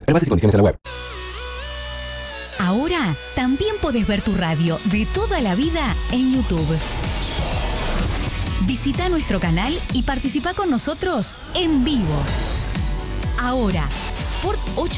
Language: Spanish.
Ver bases y condiciones en la web. Ahora también podés ver tu radio de toda la vida en YouTube. Visita nuestro canal y participa con nosotros en vivo. Ahora, Sport 8